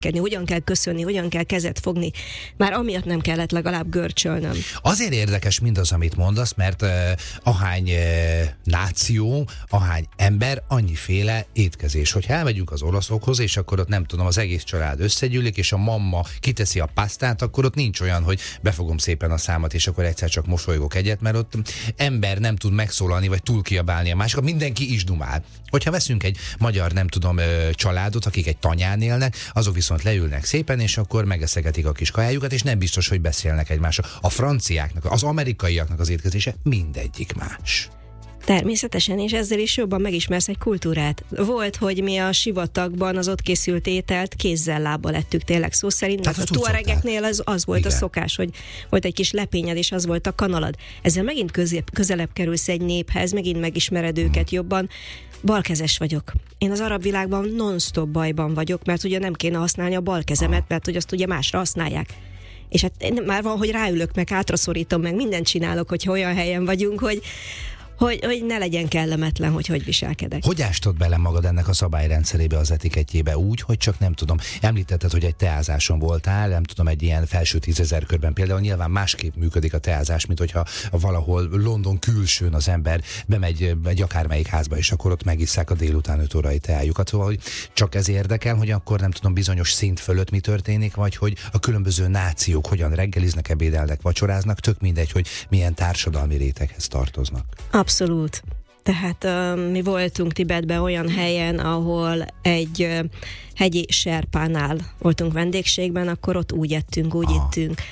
hogyan kell köszönni, hogyan kell kezet fogni. Már amiatt nem kellett legalább görcsölnöm. Azért érdekes mindaz, amit mondasz, mert ahány náció, ahány ember, annyiféle étkezés. Hogyha elmegyünk az olaszokhoz, és akkor ott nem tudom, az egész család összegyűlik, és a mamma kiteszi a pasztát, akkor ott nincs olyan, hogy befogom szépen a számat, és akkor egyszer csak mosolygok egyet, mert ott ember nem tud megszólalni, vagy túl kiabálni a másikat, mindenki is dumál. Hogyha veszünk egy magyar, nem tudom, családot, akik egy tanyán élnek, azok viszont leülnek szépen, és akkor megeszegetik a kis kajájukat, és nem biztos, hogy beszélnek egymással. A franciáknak, az amerikaiaknak az étkezése mindegyik más. Természetesen, és ezzel is jobban megismersz egy kultúrát. Volt, hogy mi a sivatagban az ott készült ételt kézzel, lábbal ettük tényleg szó szerint. Hát a tuaregeknél az volt igen. A szokás, hogy volt egy kis lepényed, és az volt a kanalad. Ezzel megint közelebb kerülsz egy néphez, megint megismered őket jobban. Balkezes vagyok. Én az arab világban non-stop bajban vagyok, mert ugye nem kéne használni a bal kezemet, mert hogy azt ugye másra használják. És hát már van, hogy ráülök, meg hátraszorítom, meg mindent csinálok, hogyha olyan helyen vagyunk, hogy ne legyen kellemetlen, hogy viselkedek. Hogy ástod bele magad ennek a szabályrendszerébe, az etikettjébe úgy, hogy csak nem tudom, említetted, hogy egy teázáson voltál, nem tudom, egy ilyen felső 10 000 körben például nyilván másképp működik a teázás, mint hogyha valahol London külsőn az ember bemegy egy akármelyik házba, és akkor ott megisszák a délután 5 órai teájukat. Szóval, hogy csak ez érdekel, hogy akkor nem tudom, bizonyos szint fölött mi történik, vagy hogy a különböző nációk hogyan reggeliznek, ebédelnek, vacsoráznak, tök mindegy, hogy milyen társadalmi réteghez tartoznak. Abszolút. Tehát mi voltunk Tibetben olyan helyen, ahol egy hegyi serpánál voltunk vendégségben, akkor ott úgy ettünk, úgy ittünk.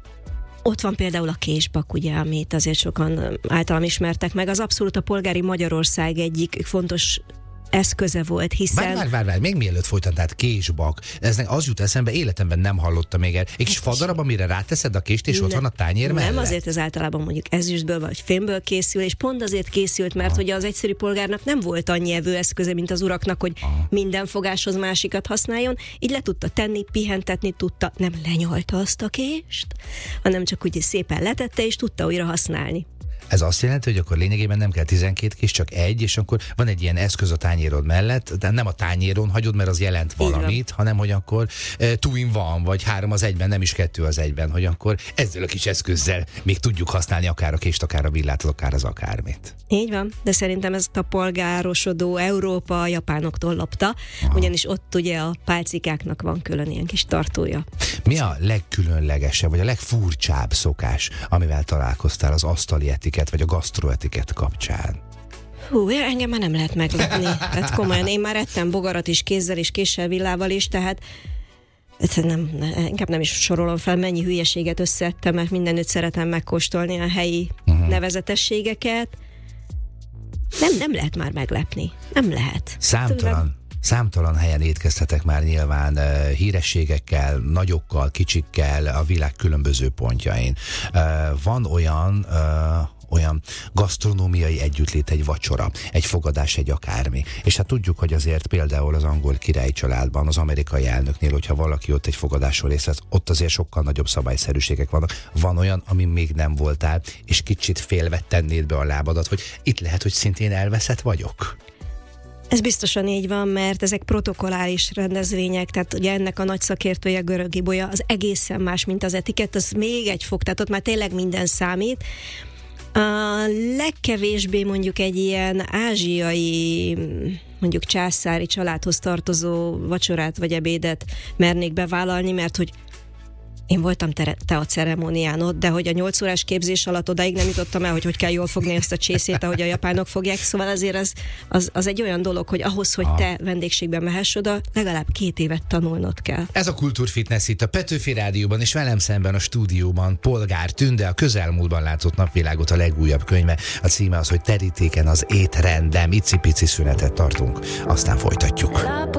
Ott van például a késbak, ugye, amit azért sokan általam ismertek meg. Az abszolút a polgári Magyarország egyik fontos eszköze volt, hiszen... Várj, még mielőtt folytatnád, késbak. Az jut eszembe, életemben nem hallottam még el. Egy kis fadarab, amire ráteszed a kést, és ott van a tányér mellett? Nem, azért ez általában mondjuk ezüstből vagy fémből készül, és pont azért készült, mert hogy az egyszerű polgárnak nem volt annyi evőeszköze, mint az uraknak, hogy minden fogáshoz másikat használjon, így le tudta tenni, pihentetni tudta, nem lenyalta azt a kést, hanem csak úgy szépen letette, és tudta újra használni. Ez azt jelenti, hogy akkor lényegében nem kell 12 kés, csak egy, és akkor van egy ilyen eszköz a tányérod mellett, de nem a tányéron hagyod, mert az jelent valamit, hanem hogy akkor two in one, vagy 3 az 1-ben, nem is 2 az 1-ben, hogy akkor ezzel a kis eszközzel még tudjuk használni akár a kést, akár a villát, akár az akármit. Így van, de szerintem ezt a polgárosodó Európa a japánoktól lopta, ugyanis ott ugye a pálcikáknak van külön ilyen kis tartója. Mi a legkülönlegesebb, vagy a legfurcsább szokás, amivel találkoztál az asztali etiket, vagy a gasztroetikett kapcsán? Engem már nem lehet meglepni. Tehát komolyan, én már ettem bogarat is kézzel és késsel, villával is, tehát inkább nem is sorolom fel, mennyi hülyeséget összeettem, mert mindenütt szeretem megkóstolni a helyi nevezetességeket. Nem lehet már meglepni. Nem lehet. Számtalan helyen étkeztetek már nyilván hírességekkel, nagyokkal, kicsikkel a világ különböző pontjain. Van olyan gasztronómiai együttlét, egy vacsora, egy fogadás, egy akármi. És hát tudjuk, hogy azért például az angol királyi családban, az amerikai elnöknél, hogyha valaki ott egy fogadáson részt vesz, ott azért sokkal nagyobb szabályszerűségek vannak. Van olyan, amin még nem voltál, és kicsit félve tennéd be a lábadat, hogy itt lehet, hogy szintén elveszett vagyok? Ez biztosan így van, mert ezek protokolláris rendezvények, tehát ugye ennek a nagy szakértője, Görög Ibolya, az egészen más, mint az etikett, az még egy fok, tehát ott már tényleg minden számít. A legkevésbé mondjuk egy ilyen ázsiai, mondjuk császári családhoz tartozó vacsorát vagy ebédet mernék bevállalni, mert hogy én voltam te a ceremónián ott, de hogy a 8 órás képzés alatt odáig nem jutottam el, hogy kell jól fogni ezt a csészét, ahogy a japánok fogják. Szóval azért az egy olyan dolog, hogy ahhoz, hogy te vendégségben mehess oda, legalább 2 évet tanulnod kell. Ez a Kultúrfitness itt a Petőfi Rádióban, és velem szemben a stúdióban Polgár Tünde, a közelmúltban látott napvilágot a legújabb könyve. A címe az, hogy Terítéken az étrendem. Icipici szünetet tartunk, aztán folytatjuk.